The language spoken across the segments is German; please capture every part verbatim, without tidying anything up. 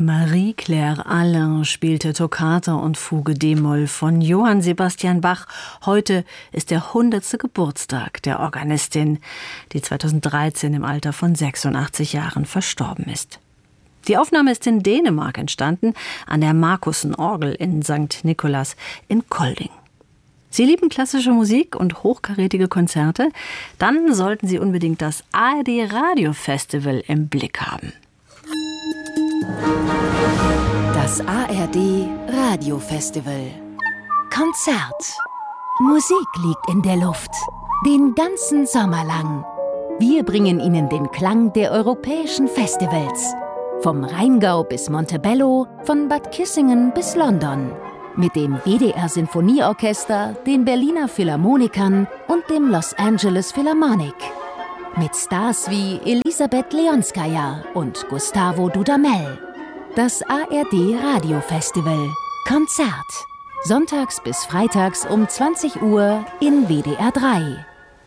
Marie-Claire Alain spielte Toccata und Fuge d-Moll von Johann Sebastian Bach. Heute ist der hundertste Geburtstag der Organistin, die zweitausenddreizehn im Alter von sechsundachtzig Jahren verstorben ist. Die Aufnahme ist in Dänemark entstanden, an der Markussen-Orgel in Sankt Nikolaus in Kolding. Sie lieben klassische Musik und hochkarätige Konzerte? Dann sollten Sie unbedingt das A R D Radio Festival im Blick haben. Das A R D Radio Festival. Konzert. Musik liegt in der Luft. Den ganzen Sommer lang. Wir bringen Ihnen den Klang der europäischen Festivals. Vom Rheingau bis Montebello, von Bad Kissingen bis London. Mit dem W D R Sinfonieorchester, den Berliner Philharmonikern und dem Los Angeles Philharmonic. Mit Stars wie Elisabeth Leonskaya und Gustavo Dudamel. Das A R D Radio Festival. Konzert. Sonntags bis freitags um zwanzig Uhr in W D R drei.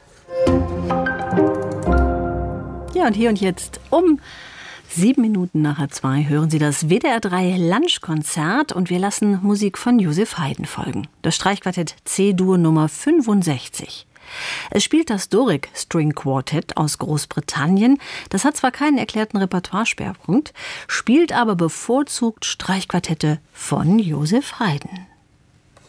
Ja, und hier und jetzt um sieben Minuten nach halb zwei hören Sie das W D R drei Lunchkonzert und wir lassen Musik von Joseph Haydn folgen. Das Streichquartett C-Dur Nummer fünfundsechzig. Es spielt das Doric String Quartet aus Großbritannien. Das hat zwar keinen erklärten Repertoireschwerpunkt, spielt aber bevorzugt Streichquartette von Joseph Haydn.